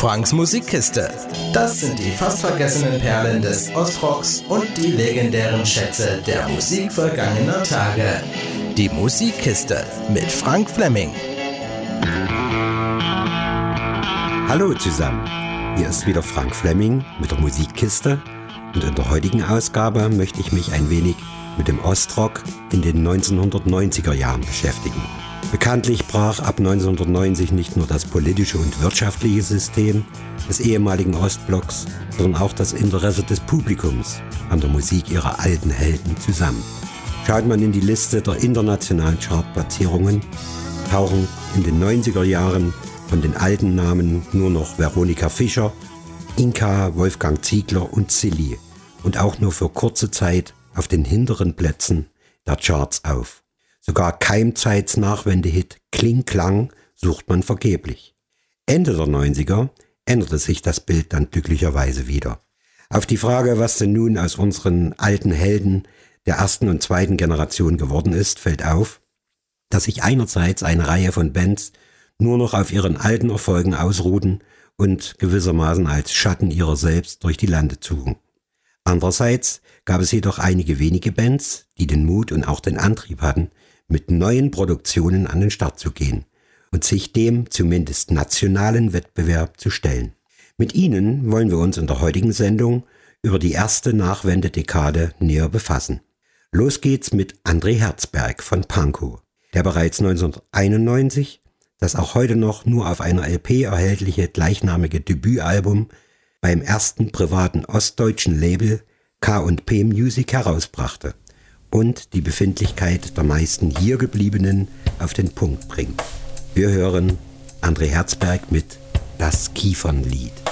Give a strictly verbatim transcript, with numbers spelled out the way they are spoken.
Franks Musikkiste. Das sind die fast vergessenen Perlen des Ostrocks und die legendären Schätze der Musik vergangener Tage. Die Musikkiste mit Frank Fleming. Hallo zusammen, hier ist wieder Frank Fleming mit der Musikkiste und in der heutigen Ausgabe möchte ich mich ein wenig mit dem Ostrock in den neunzehnhundertneunziger Jahren beschäftigen. Bekanntlich brach ab neunzehnhundertneunzig nicht nur das politische und wirtschaftliche System des ehemaligen Ostblocks, sondern auch das Interesse des Publikums an der Musik ihrer alten Helden zusammen. Schaut man in die Liste der internationalen Chartplatzierungen, tauchen in den neunziger Jahren von den alten Namen nur noch Veronika Fischer, Inka, Wolfgang Ziegler und Silly und auch nur für kurze Zeit auf den hinteren Plätzen der Charts auf. Sogar Keimzeits Nachwendehit Kling Klang sucht man vergeblich. Ende der neunziger änderte sich das Bild dann glücklicherweise wieder. Auf die Frage, was denn nun aus unseren alten Helden der ersten und zweiten Generation geworden ist, fällt auf, dass sich einerseits eine Reihe von Bands nur noch auf ihren alten Erfolgen ausruhten und gewissermaßen als Schatten ihrer selbst durch die Lande zogen. Andererseits gab es jedoch einige wenige Bands, die den Mut und auch den Antrieb hatten, mit neuen Produktionen an den Start zu gehen und sich dem zumindest nationalen Wettbewerb zu stellen. Mit ihnen wollen wir uns in der heutigen Sendung über die erste Nachwendedekade näher befassen. Los geht's mit André Herzberg von Pankow, der bereits neunzehnhunderteinundneunzig das auch heute noch nur auf einer L P erhältliche gleichnamige Debütalbum beim ersten privaten ostdeutschen Label K und P Music herausbrachte und die Befindlichkeit der meisten hier gebliebenen auf den Punkt bringt. Wir hören André Herzberg mit Das Kiefernlied.